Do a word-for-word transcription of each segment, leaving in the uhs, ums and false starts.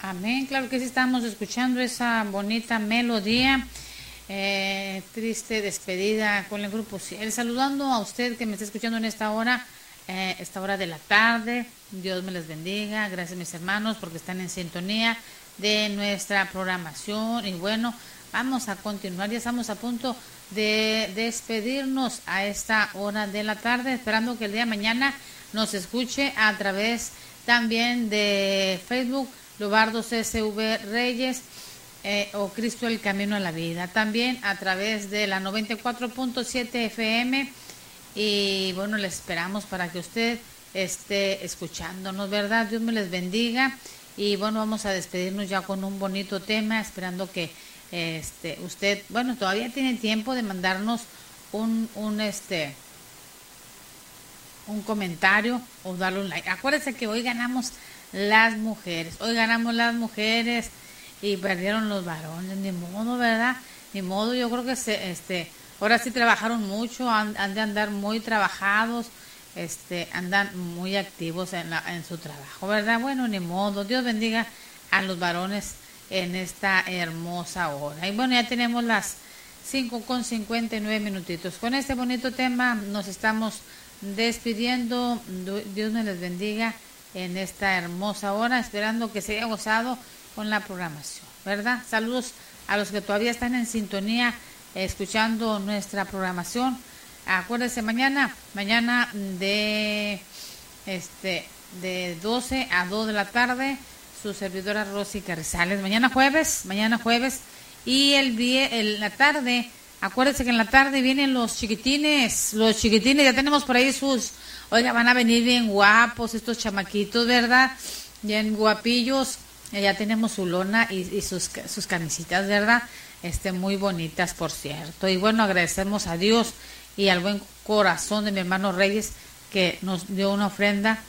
Amén, claro que sí, estamos escuchando esa bonita melodía, eh, triste despedida con el grupo Ciel, saludando a usted que me está escuchando en esta hora, eh, esta hora de la tarde. Dios me les bendiga, gracias mis hermanos porque están en sintonía de nuestra programación. Y bueno, vamos a continuar, ya estamos a punto de despedirnos a esta hora de la tarde, esperando que el día de mañana nos escuche a través también de Facebook, Lobardo C S V Reyes, eh, o Cristo el Camino a la Vida, también a través de la noventa y cuatro punto siete F M. Y bueno, les esperamos para que usted esté escuchándonos, ¿verdad? Dios me les bendiga. Y bueno, vamos a despedirnos ya con un bonito tema, esperando que este usted, bueno, todavía tiene tiempo de mandarnos un, un este un comentario o darle un like. Acuérdense que hoy ganamos las mujeres, hoy ganamos las mujeres y perdieron los varones, ni modo, ¿verdad? Ni modo, yo creo que se, este, ahora sí trabajaron mucho, han, han de andar muy trabajados, este, andan muy activos en, la, en su trabajo, ¿verdad? Bueno, ni modo, Dios bendiga a los varones en esta hermosa hora. Y bueno, ya tenemos las cinco con cincuenta y nueve minutitos. Con este bonito tema nos estamos despidiendo. Dios me les bendiga en esta hermosa hora, esperando que se haya gozado con la programación, ¿verdad? Saludos a los que todavía están en sintonía eh, escuchando nuestra programación. Acuérdense, mañana, mañana de este de doce a dos de la tarde, su servidora Rosy Carrizales. Mañana jueves, mañana jueves, y el día, en la tarde, acuérdense que en la tarde vienen los chiquitines, los chiquitines, ya tenemos por ahí sus, oiga, van a venir bien guapos estos chamaquitos, ¿verdad? Bien guapillos, ya tenemos su lona y, y sus, sus camisitas, ¿verdad? Este, muy bonitas, por cierto. Y bueno, agradecemos a Dios y al buen corazón de mi hermano Reyes, que nos dio una ofrenda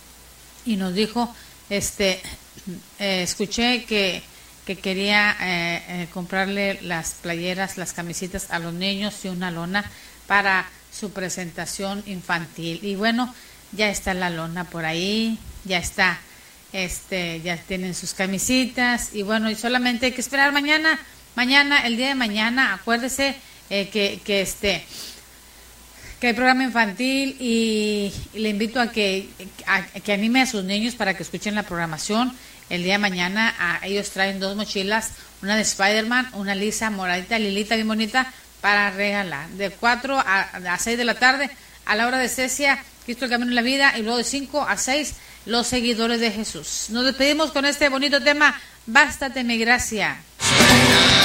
y nos dijo, este, eh, escuché que, que quería eh, eh, comprarle las playeras, las camisitas a los niños y una lona para su presentación infantil. Y bueno, ya está la lona por ahí, ya está, este, ya tienen sus camisitas, y bueno, y solamente hay que esperar mañana, mañana, el día de mañana, acuérdese eh, que, que este que hay programa infantil, y, y le invito a que, a, a que anime a sus niños para que escuchen la programación. El día de mañana a, ellos traen dos mochilas, una de Spider-Man, una lisa, moradita, lilita, bien bonita, para regalar. De cuatro a, a seis de la tarde, a la hora de Cecia, Cristo el Camino de la Vida, y luego de cinco a seis, los seguidores de Jesús. Nos despedimos con este bonito tema, Bástate mi gracia.